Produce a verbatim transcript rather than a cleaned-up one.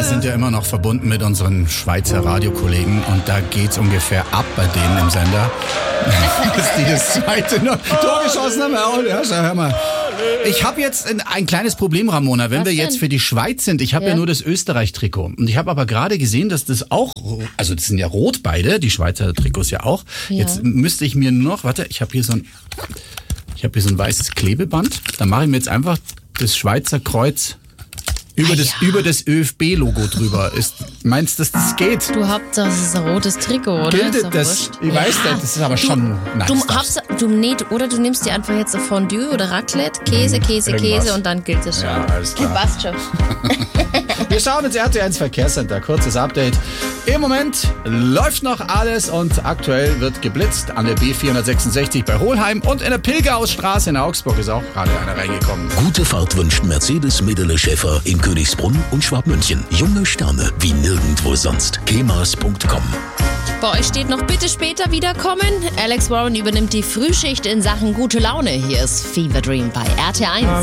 sind ja immer noch verbunden mit unseren Schweizer Radiokollegen und da geht's ungefähr ab bei denen im Sender. Dass die das zweite noch Tor geschossen haben. Ja, schau, hör mal. Ich habe jetzt ein, ein kleines Problem, Ramona, wenn Was wir denn? jetzt für die Schweiz sind. Ich habe ja. ja nur das Österreich-Trikot. Und ich habe aber gerade gesehen, dass das auch, also das sind ja rot beide, die Schweizer Trikots ja auch. Ja. Jetzt müsste ich mir nur noch, warte, ich habe hier so ein, ich habe hier so ein weißes Klebeband. Da mache ich mir jetzt einfach das Schweizer Kreuz über, Ah, das, ja. über das ÖFB-Logo drüber. Ist, meinst du, dass das geht? Du habt, das ist ein rotes Trikot, oder? Gilt Ist doch das? wurscht. Ich weiß nicht, das ist aber schon nice. Du, habst, du näht, oder du nimmst dir einfach jetzt ein Fondue oder Raclette, Käse, Käse, Irgendwas. Käse und dann gilt es schon. Ja, alles klar. Passt schon. Wir schauen ins R T eins Verkehrscenter. Kurzes Update. Im Moment läuft noch alles und aktuell wird geblitzt an der B vierhundertsechsundsechzig bei Hohlheim und in der Pilgerhausstraße in Augsburg ist auch gerade einer reingekommen. Gute Fahrt wünscht Mercedes Medele Schäfer in Königsbrunn und Schwabmünchen. Junge Sterne wie nirgendwo sonst. kemas punkt com. Bei euch steht noch bitte später wiederkommen. Alex Warren übernimmt die Frühschicht in Sachen gute Laune. Hier ist Fever Dream bei R T eins.